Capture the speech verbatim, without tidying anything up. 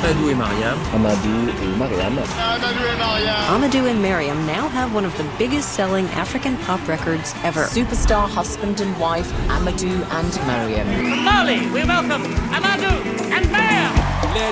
Amadou et Mariam. Amadou et Mariam. Amadou et Mariam. Amadou and Mariam now have one of the biggest selling African pop records ever. Superstar husband and wife, Amadou and Mariam. From Mali, we welcome Amadou